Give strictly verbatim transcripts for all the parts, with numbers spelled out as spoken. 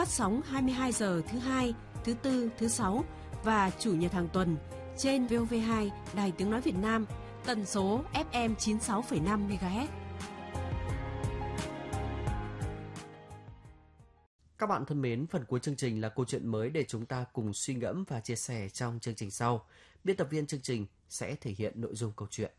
phát sóng hai mươi hai giờ thứ hai, thứ tư, thứ sáu và chủ nhật hàng tuần trên vê o vê hai Đài Tiếng nói Việt Nam, tần số ép em chín mươi sáu phẩy năm mê ga héc. Các bạn thân mến, phần cuối chương trình là câu chuyện mới để chúng ta cùng suy ngẫm và chia sẻ trong chương trình sau. Biên tập viên chương trình sẽ thể hiện nội dung câu chuyện.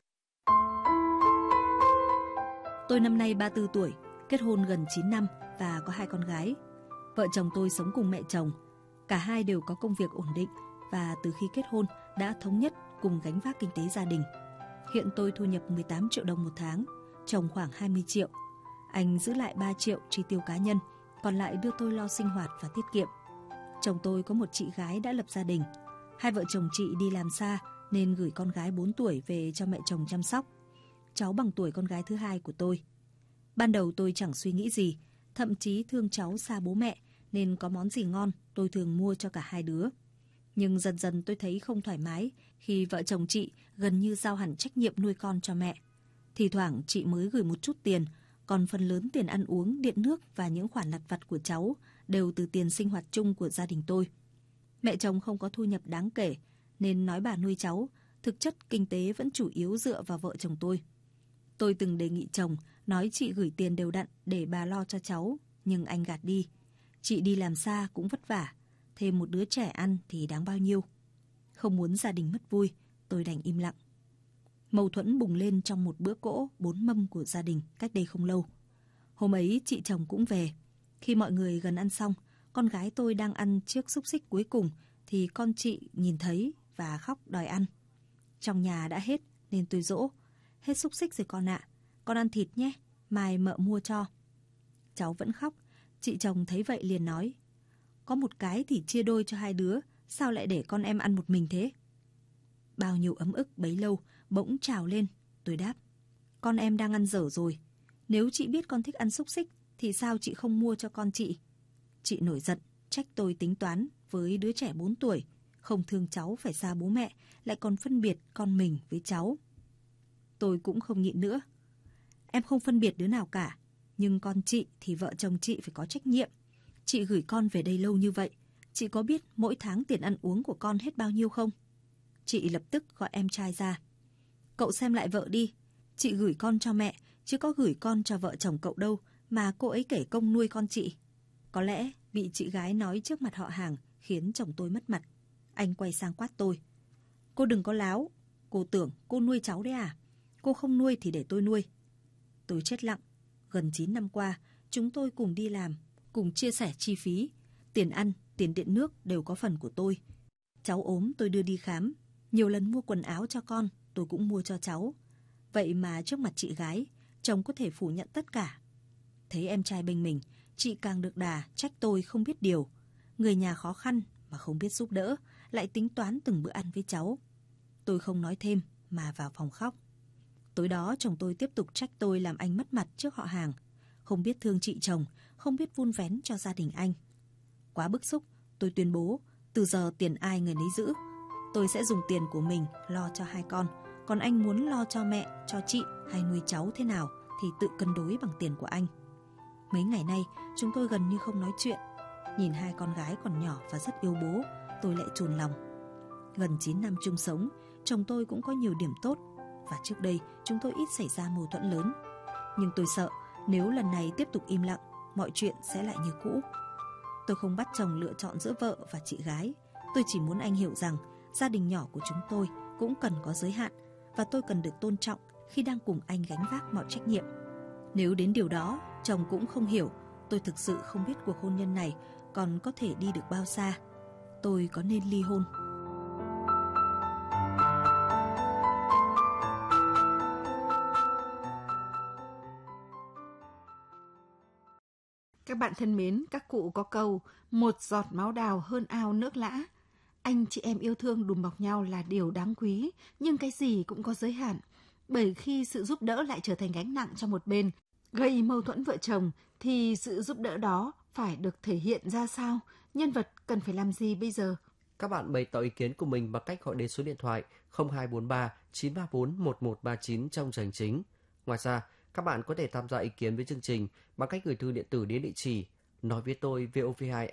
Tôi năm nay ba mươi tư tuổi, kết hôn gần chín năm và có hai con gái. Vợ chồng tôi sống cùng mẹ chồng. Cả hai đều có công việc ổn định và từ khi kết hôn đã thống nhất cùng gánh vác kinh tế gia đình. Hiện tôi thu nhập mười tám triệu đồng một tháng, chồng khoảng hai mươi triệu. Anh giữ lại ba triệu chi tiêu cá nhân, còn lại đưa tôi lo sinh hoạt và tiết kiệm. Chồng tôi có một chị gái đã lập gia đình. Hai vợ chồng chị đi làm xa nên gửi con gái bốn tuổi về cho mẹ chồng chăm sóc. Cháu bằng tuổi con gái thứ hai của tôi. Ban đầu tôi chẳng suy nghĩ gì, thậm chí thương cháu xa bố mẹ nên có món gì ngon tôi thường mua cho cả hai đứa. Nhưng dần dần tôi thấy không thoải mái khi vợ chồng chị gần như giao hẳn trách nhiệm nuôi con cho mẹ. Thì thoảng chị mới gửi một chút tiền, còn phần lớn tiền ăn uống, điện nước và những khoản lặt vặt của cháu đều từ tiền sinh hoạt chung của gia đình tôi. Mẹ chồng không có thu nhập đáng kể nên nói bà nuôi cháu, thực chất kinh tế vẫn chủ yếu dựa vào vợ chồng tôi. Tôi từng đề nghị chồng nói chị gửi tiền đều đặn để bà lo cho cháu, nhưng anh gạt đi. Chị đi làm xa cũng vất vả, thêm một đứa trẻ ăn thì đáng bao nhiêu. Không muốn gia đình mất vui, tôi đành im lặng. Mâu thuẫn bùng lên trong một bữa cỗ bốn mâm của gia đình cách đây không lâu. Hôm ấy chị chồng cũng về. Khi mọi người gần ăn xong, con gái tôi đang ăn chiếc xúc xích cuối cùng thì con chị nhìn thấy và khóc đòi ăn. Trong nhà đã hết nên tôi dỗ. Hết xúc xích rồi con ạ, à. Con ăn thịt nhé, mai mợ mua cho. Cháu vẫn khóc. Chị chồng thấy vậy liền nói: có một cái thì chia đôi cho hai đứa, sao lại để con em ăn một mình thế? Bao nhiêu ấm ức bấy lâu bỗng trào lên. Tôi đáp: con em đang ăn dở rồi. Nếu chị biết con thích ăn xúc xích thì sao chị không mua cho con chị? Chị nổi giận, trách tôi tính toán với đứa trẻ bốn tuổi, không thương cháu phải xa bố mẹ, lại còn phân biệt con mình với cháu. Tôi cũng không nhịn nữa. Em không phân biệt đứa nào cả, nhưng con chị thì vợ chồng chị phải có trách nhiệm. Chị gửi con về đây lâu như vậy, chị có biết mỗi tháng tiền ăn uống của con hết bao nhiêu không? Chị lập tức gọi em trai ra. Cậu xem lại vợ đi, chị gửi con cho mẹ, chứ có gửi con cho vợ chồng cậu đâu mà cô ấy kể công nuôi con chị. Có lẽ bị chị gái nói trước mặt họ hàng khiến chồng tôi mất mặt. Anh quay sang quát tôi: cô đừng có láo, cô tưởng cô nuôi cháu đấy à? Cô không nuôi thì để tôi nuôi. Tôi chết lặng. Gần chín năm qua, chúng tôi cùng đi làm, cùng chia sẻ chi phí. Tiền ăn, tiền điện nước đều có phần của tôi. Cháu ốm tôi đưa đi khám. Nhiều lần mua quần áo cho con, tôi cũng mua cho cháu. Vậy mà trước mặt chị gái, chồng có thể phủ nhận tất cả. Thấy em trai bênh mình, chị càng được đà trách tôi không biết điều. Người nhà khó khăn mà không biết giúp đỡ, lại tính toán từng bữa ăn với cháu. Tôi không nói thêm mà vào phòng khóc. Tối đó chồng tôi tiếp tục trách tôi làm anh mất mặt trước họ hàng, không biết thương chị chồng, không biết vun vén cho gia đình anh. Quá bức xúc, tôi tuyên bố từ giờ tiền ai người nấy giữ. Tôi sẽ dùng tiền của mình lo cho hai con, còn anh muốn lo cho mẹ, cho chị hay nuôi cháu thế nào thì tự cân đối bằng tiền của anh. Mấy ngày nay chúng tôi gần như không nói chuyện. Nhìn hai con gái còn nhỏ và rất yêu bố, tôi lại chồn lòng. Gần chín năm chung sống, chồng tôi cũng có nhiều điểm tốt, và trước đây chúng tôi ít xảy ra mâu thuẫn lớn. Nhưng tôi sợ nếu lần này tiếp tục im lặng, mọi chuyện sẽ lại như cũ. Tôi không bắt chồng lựa chọn giữa vợ và chị gái. Tôi chỉ muốn anh hiểu rằng gia đình nhỏ của chúng tôi cũng cần có giới hạn, và tôi cần được tôn trọng khi đang cùng anh gánh vác mọi trách nhiệm. Nếu đến điều đó chồng cũng không hiểu, tôi thực sự không biết cuộc hôn nhân này còn có thể đi được bao xa. Tôi có nên ly hôn? Các bạn thân mến, các cụ có câu một giọt máu đào hơn ao nước lã. Anh chị em yêu thương đùm bọc nhau là điều đáng quý, nhưng cái gì cũng có giới hạn. Bởi khi sự giúp đỡ lại trở thành gánh nặng cho một bên, gây mâu thuẫn vợ chồng, thì sự giúp đỡ đó phải được thể hiện ra sao? Nhân vật cần phải làm gì bây giờ? Các bạn bày tỏ ý kiến của mình bằng cách gọi đến số điện thoại không hai bốn ba chín ba bốn một một ba chín trong giờ hành chính. Ngoài ra, các bạn có thể tham gia ý kiến với chương trình bằng cách gửi thư điện tử đến địa chỉ nói với tôi vov hai